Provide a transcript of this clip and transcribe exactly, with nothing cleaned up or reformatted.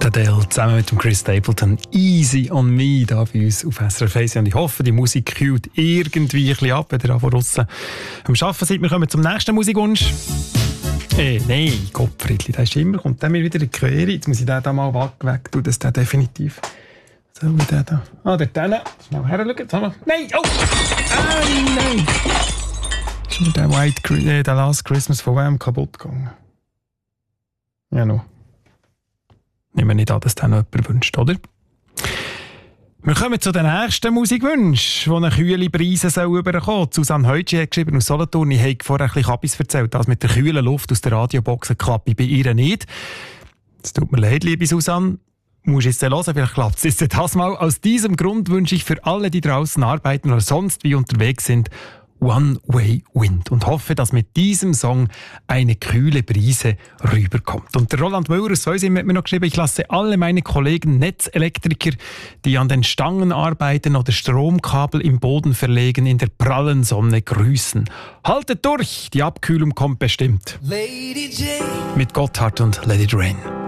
Adele zusammen mit dem Chris Stapleton. Easy on me da bei uns auf S R F eins. Und ich hoffe, die Musik kühlt irgendwie ein bisschen ab, wenn ihr von draussen am Arbeiten seid. Wir kommen zum nächsten Musikwunsch. Eh, nein, Gottfriedli, der ist immer, kommt der mir wieder in die Quere. Jetzt muss ich den da mal weg tun, dass der definitiv... So, wie der da... Ah, der da. Schnell herschauen. Nein, oh! Nein, nein! Ist mir der, White, äh, der Last Christmas von wem kaputt gegangen? Ja, noch. Nehmen wir nicht an, dass das noch jemand wünscht, oder? Wir kommen zu den nächsten Musikwünschen, die eine kühle Brise rüberkommen soll. Susanne Heutschi hat geschrieben aus Solothurn, ich habe vorher ein bisschen Kabis erzählt, das mit der kühlen Luft aus der Radiobox klappt bei ihr nicht. Es tut mir leid, liebe Susanne. Musst jetzt hören, vielleicht klappt es jetzt das mal. Aus diesem Grund wünsche ich für alle, die draußen arbeiten oder sonst wie unterwegs sind, One Way Wind und hoffe, dass mit diesem Song eine kühle Brise rüberkommt. Und der Roland Müller aus Weusim hat mir noch geschrieben, ich lasse alle meine Kollegen Netzelektriker, die an den Stangen arbeiten oder Stromkabel im Boden verlegen, in der prallen Sonne grüßen. Haltet durch, die Abkühlung kommt bestimmt. Lady Jane. Mit Gotthard und Let It Rain.